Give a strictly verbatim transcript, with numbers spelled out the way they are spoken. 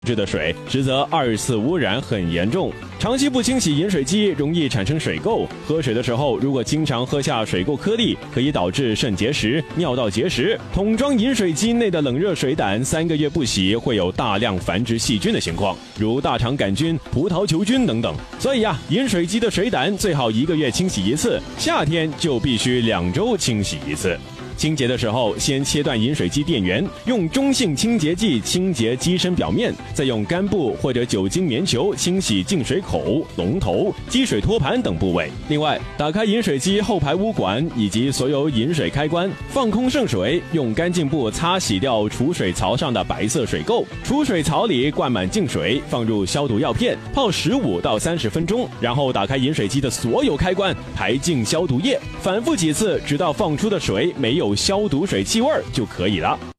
制的水，实则二次污染很严重。长期不清洗饮水机，容易产生水垢。喝水的时候，如果经常喝下水垢颗粒，可以导致肾结石、尿道结石。桶装饮水机内的冷热水胆，三个月不洗，会有大量繁殖细菌的情况，如大肠杆菌、葡萄球菌等等。所以呀、啊，饮水机的水胆最好一个月清洗一次，夏天就必须两周清洗一次。清洁的时候，先切断饮水机电源，用中性清洁剂清洁机身表面，再用干布或者酒精棉球清洗进水口、龙头、积水托盘等部位。另外，打开饮水机后排污管以及所有饮水开关，放空圣水，用干净布擦洗掉储水槽上的白色水垢。储水槽里灌满净水，放入消毒药片，泡十五到三十分钟，然后打开饮水机的所有开关，排净消毒液，反复几次，直到放出的水没有消毒水气味就可以了。